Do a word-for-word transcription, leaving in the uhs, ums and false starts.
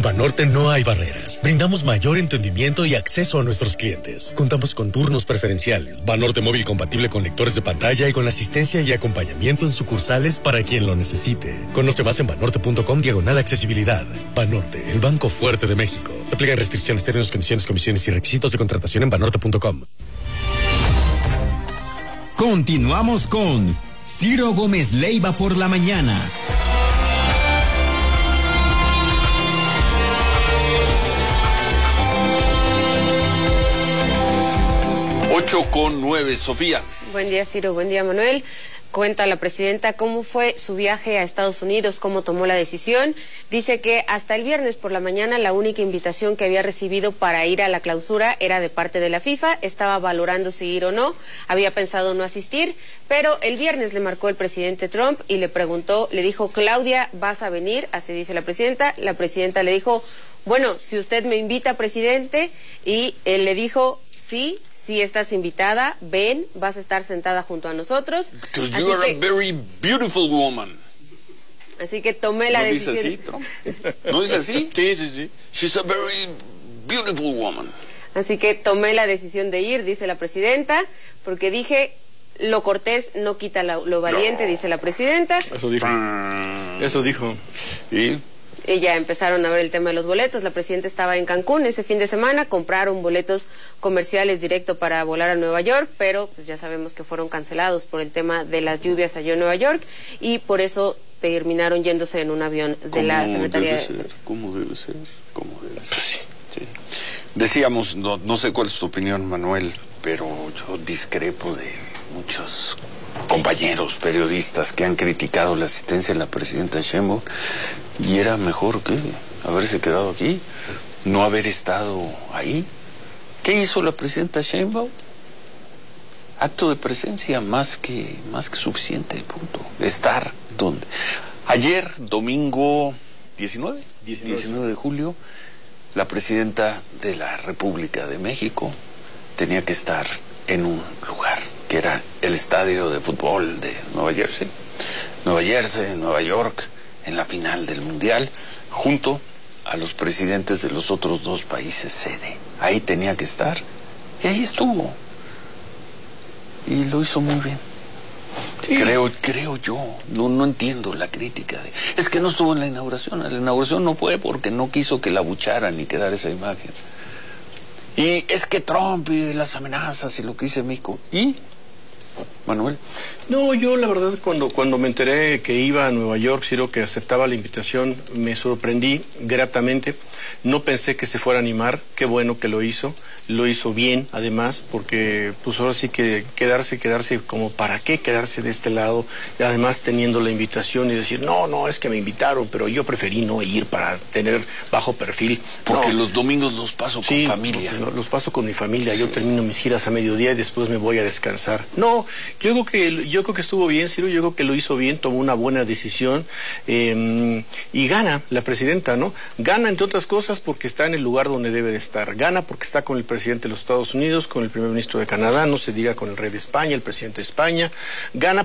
En Banorte no hay barreras. Brindamos mayor entendimiento y acceso a nuestros clientes. Contamos con turnos preferenciales, Banorte móvil compatible con lectores de pantalla y con asistencia y acompañamiento en sucursales para quien lo necesite. Conoce más en banorte punto com diagonal accesibilidad. Banorte, el banco fuerte de México. Aplican restricciones, términos, condiciones, comisiones y requisitos de contratación en banorte punto com. Continuamos con Ciro Gómez Leiva por la mañana. ocho con nueve, Sofía. Buen día, Ciro. Buen día, Manuel. Cuenta la presidenta cómo fue su viaje a Estados Unidos, cómo tomó la decisión. Dice que hasta el viernes por la mañana la única invitación que había recibido para ir a la clausura era de parte de la FIFA. Estaba valorando si ir o no. Había pensado no asistir, pero el viernes le marcó el presidente Trump y le preguntó, le dijo, Claudia, ¿vas a venir? Así dice la presidenta. La presidenta le dijo, bueno, si usted me invita, presidente, y él le dijo, sí, sí estás invitada, ven, vas a estar sentada junto a nosotros. Because you are a very beautiful woman. Así que tomé la ¿No decisión. dice así, Trump? ¿No dice así? Sí, sí, sí. She's a very beautiful woman. Así que tomé la decisión de ir, dice la presidenta, porque dije, lo cortés no quita lo, lo valiente, no. Dice la presidenta. Eso dijo. Eso dijo. ¿Y? Y ya empezaron a ver el tema de los boletos. La presidenta estaba en Cancún ese fin de semana, compraron boletos comerciales directo para volar a Nueva York, pero pues ya sabemos que fueron cancelados por el tema de las lluvias allá en Nueva York y por eso terminaron yéndose en un avión de la Secretaría de Defensa. ¿Cómo debe ser? ¿Cómo debe ser? Sí, sí. Decíamos, no, no sé cuál es tu opinión, Manuel, pero yo discrepo de muchos compañeros periodistas que han criticado la asistencia de la presidenta Sheinbaum, y era mejor que haberse quedado aquí, no haber estado ahí. ¿Qué hizo la presidenta Sheinbaum? Acto de presencia más que más que suficiente, punto. Estar donde. Ayer, domingo diecinueve, diecinueve de julio, la presidenta de la República de México tenía que estar en un lugar que era el estadio de fútbol de Nueva Jersey, Nueva Jersey, Nueva York, en la final del Mundial, junto a los presidentes de los otros dos países sede. Ahí tenía que estar, y ahí estuvo. Y lo hizo muy bien. Sí. Creo, creo yo, no, no entiendo la crítica. De, es que no estuvo en la inauguración. La inauguración no fue porque no quiso que la abucharan ni quedara esa imagen. Y es que Trump y las amenazas y lo que dice México. ¿Y? Manuel. No, yo la verdad cuando, cuando me enteré que iba a Nueva York, Ciro, que aceptaba la invitación, me sorprendí gratamente. No pensé que se fuera a animar, qué bueno que lo hizo, lo hizo bien además, porque pues ahora sí que quedarse, quedarse como para qué quedarse de este lado, y además teniendo la invitación y decir, no, no, es que me invitaron, pero yo preferí no ir para tener bajo perfil. Porque no. Los domingos los paso con sí, familia. Los, los paso con mi familia, yo sí. Termino mis giras a mediodía y después me voy a descansar. No, yo creo que yo creo que estuvo bien, Ciro, yo creo que lo hizo bien, tomó una buena decisión eh, y gana la presidenta, ¿no? Gana, entre otras cosas, porque está en el lugar donde debe de estar. Gana porque está con el presidente de los Estados Unidos, con el primer ministro de Canadá, no se diga con el rey de España, el presidente de España. Gana